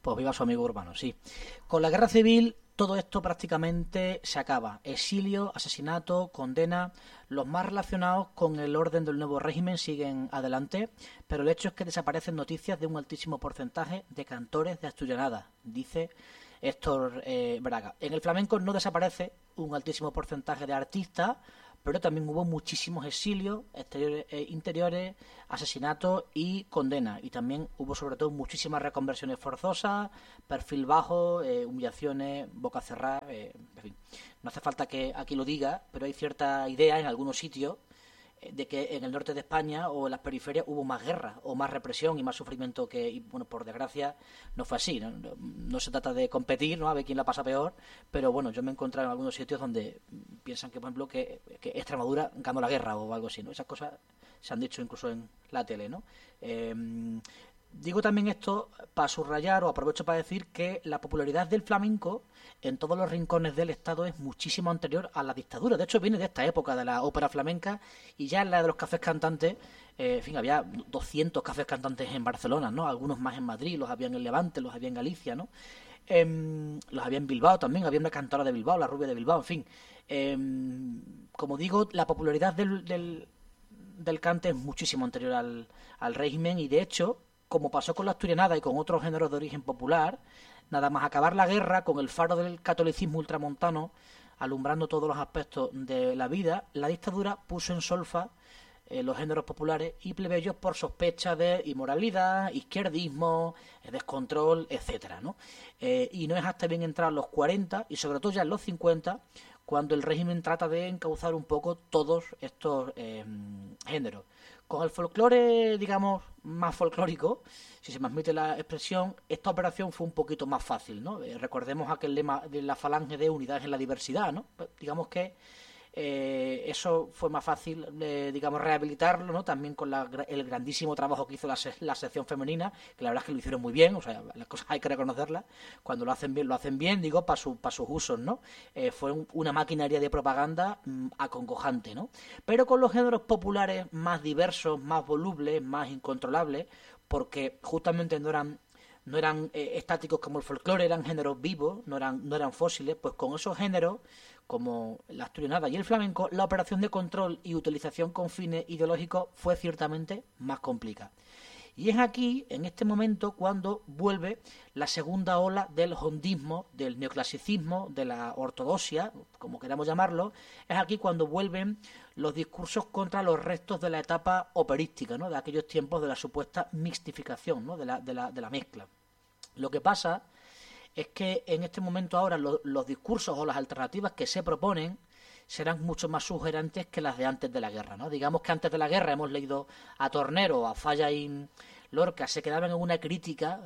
Pues viva su amigo Urbano, sí. Con la guerra civil todo esto prácticamente se acaba. Exilio, asesinato, condena. Los más relacionados con el orden del nuevo régimen siguen adelante, pero el hecho es que desaparecen noticias de un altísimo porcentaje de cantores de asturianadas, dice Héctor Braga. En el flamenco no desaparece un altísimo porcentaje de artistas, pero también hubo muchísimos exilios, exteriores, interiores, asesinatos y condenas. Y también hubo sobre todo muchísimas reconversiones forzosas, perfil bajo, humillaciones, boca cerrada, en fin. No hace falta que aquí lo diga, pero hay cierta idea en algunos sitios de que en el norte de España o en las periferias hubo más guerra o más represión y más sufrimiento que, y bueno, por desgracia no fue así, ¿no? No se trata de competir, ¿no? A ver quién la pasa peor, pero bueno, yo me he encontrado en algunos sitios donde piensan que, por ejemplo, que Extremadura ganó la guerra o algo así, ¿no? Esas cosas se han dicho incluso en la tele, ¿no? Digo también esto para subrayar o aprovecho para decir que la popularidad del flamenco en todos los rincones del Estado es muchísimo anterior a la dictadura. De hecho, viene de esta época de la ópera flamenca y ya en la de los cafés cantantes, en fin, había 200 cafés cantantes en Barcelona, ¿no? Algunos más en Madrid, los había en Levante, los había en Galicia, ¿no? Los había en Bilbao también, había una cantora de Bilbao, la rubia de Bilbao, en fin. Como digo, la popularidad del cante es muchísimo anterior al régimen y de hecho, como pasó con la asturianada y con otros géneros de origen popular, nada más acabar la guerra, con el faro del catolicismo ultramontano alumbrando todos los aspectos de la vida, la dictadura puso en solfa los géneros populares y plebeyos por sospecha de inmoralidad, izquierdismo, descontrol, etcétera, ¿no? Y no es hasta bien entrar los 40 y sobre todo ya en los 50 cuando el régimen trata de encauzar un poco todos estos géneros. Con el folclore, digamos, más folclórico, si se me admite la expresión, esta operación fue un poquito más fácil, ¿no? Recordemos aquel lema de la falange de unidades en la diversidad, ¿no? Pues, digamos que eso fue más fácil, digamos, rehabilitarlo, ¿no? También con el grandísimo trabajo que hizo la sección femenina, que la verdad es que lo hicieron muy bien, o sea, las cosas hay que reconocerlas, cuando lo hacen bien, digo, para sus usos, ¿no? Fue una maquinaria de propaganda acongojante, ¿no? Pero con los géneros populares más diversos, más volubles, más incontrolables, porque justamente no eran estáticos como el folclore, eran géneros vivos, no eran fósiles, pues con esos géneros, como la asturianada y el flamenco, la operación de control y utilización con fines ideológicos fue ciertamente más complicada. Y es aquí, en este momento, cuando vuelve la segunda ola del hondismo, del neoclasicismo, de la ortodoxia, como queramos llamarlo. Es aquí cuando vuelven los discursos contra los restos de la etapa operística, ¿no? De aquellos tiempos de la supuesta mixtificación, ¿no? de la mezcla. Lo que pasa es que en este momento ahora los discursos o las alternativas que se proponen serán mucho más sugerentes que las de antes de la guerra, ¿no? Digamos que antes de la guerra hemos leído a Tornero, a Falla y Lorca, se quedaban en una crítica,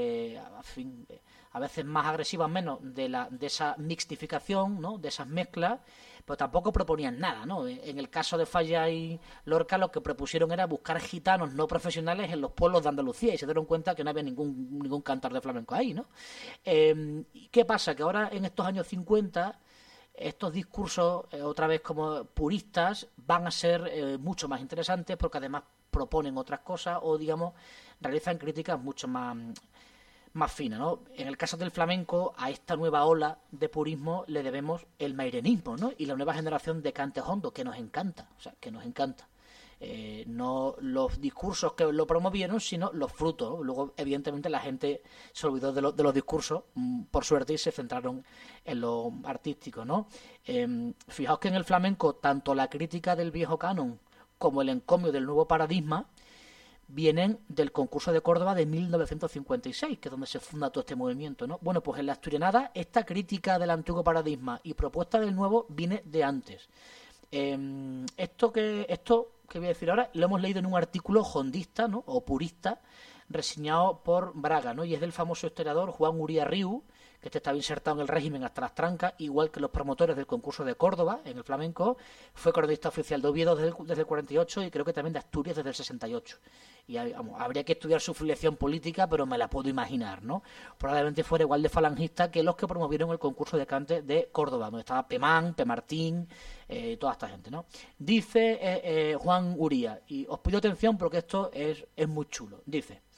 a veces más agresiva menos, de esa mixtificación, ¿no? De esas mezclas, pero tampoco proponían nada, ¿no? En el caso de Falla y Lorca lo que propusieron era buscar gitanos no profesionales en los pueblos de Andalucía y se dieron cuenta que no había ningún cantar de flamenco ahí, ¿no? ¿Qué pasa? Que ahora en estos años 50 estos discursos, otra vez como puristas, van a ser mucho más interesantes porque además proponen otras cosas o, digamos, realizan críticas mucho más finas, ¿no? En el caso del flamenco, a esta nueva ola de purismo le debemos el mairenismo, ¿no? Y la nueva generación de cante hondo, que nos encanta, o sea, que nos encanta. No los discursos que lo promovieron, sino los frutos, ¿no? Luego, evidentemente, la gente se olvidó de los discursos, por suerte, y se centraron en lo artístico, ¿no? Fijaos que en el flamenco, tanto la crítica del viejo canon como el encomio del nuevo paradigma vienen del concurso de Córdoba de 1956, que es donde se funda todo este movimiento, ¿no? Bueno, pues en la asturianada, esta crítica del antiguo paradigma y propuesta del nuevo viene de antes. Esto que voy a decir ahora lo hemos leído en un artículo hondista, ¿no? O purista, reseñado por Braga, ¿no? Y es del famoso historiador Juan Uría Riu, que este estaba insertado en el régimen hasta las trancas, igual que los promotores del concurso de Córdoba en el flamenco. Fue cronista oficial de Oviedo desde el 48 y creo que también de Asturias desde el 68. Y vamos, habría que estudiar su filiación política, pero me la puedo imaginar, ¿no? Probablemente fuera igual de falangista que los que promovieron el concurso de cante de Córdoba, donde estaba Pemán, Pemartín, toda esta gente, ¿no? Dice Juan Uría, y os pido atención porque esto es muy chulo. Dice: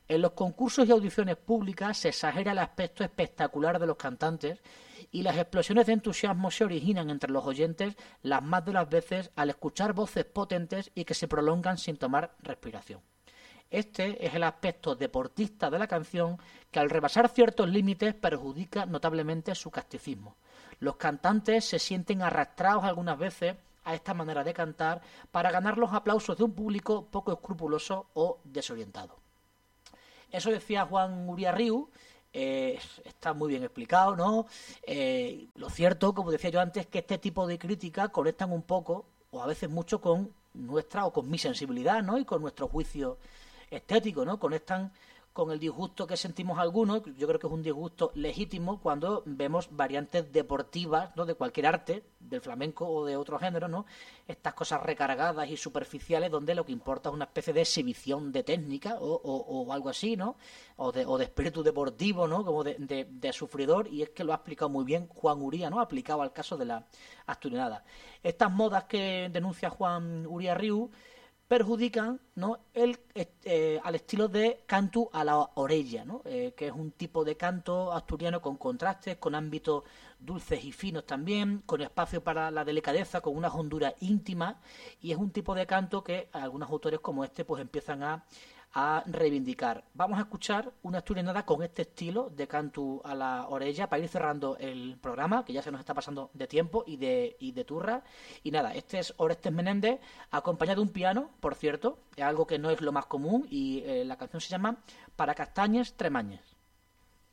En los concursos y audiciones públicas se exagera el aspecto espectacular de los cantantes y las explosiones de entusiasmo se originan entre los oyentes las más de las veces al escuchar voces potentes y que se prolongan sin tomar respiración. Este es el aspecto deportista de la canción que al rebasar ciertos límites perjudica notablemente su casticismo. Los cantantes se sienten arrastrados algunas veces a esta manera de cantar para ganar los aplausos de un público poco escrupuloso o desorientado. Eso decía Juan Uría Riu, está muy bien explicado, ¿no? Lo cierto, como decía yo antes, es que este tipo de críticas conectan un poco, o a veces mucho, con nuestra o con mi sensibilidad, ¿no? Y con nuestro juicio estético, ¿no? Conectan con el disgusto que sentimos algunos. Yo creo que es un disgusto legítimo cuando vemos variantes deportivas, ¿no? De cualquier arte, del flamenco o de otro género, ¿no? Estas cosas recargadas y superficiales donde lo que importa es una especie de exhibición de técnica o algo así, ¿no? O de espíritu deportivo, ¿no? Como de sufridor, y es que lo ha explicado muy bien Juan Uría, ¿no? Aplicado al caso de la asturianada. Estas modas que denuncia Juan Uría Riu perjudican, ¿no? Al estilo de canto a la orella, ¿no? Que es un tipo de canto asturiano con contrastes, con ámbitos dulces y finos también, con espacio para la delicadeza, con unas honduras íntimas, y es un tipo de canto que algunos autores como este pues empiezan a reivindicar. Vamos a escuchar una asturianada con este estilo de canto a la orella para ir cerrando el programa, que ya se nos está pasando de tiempo y de turra. Y nada, este es Orestes Menéndez, acompañado de un piano, por cierto, es algo que no es lo más común, y la canción se llama Para Castañes Tremañes.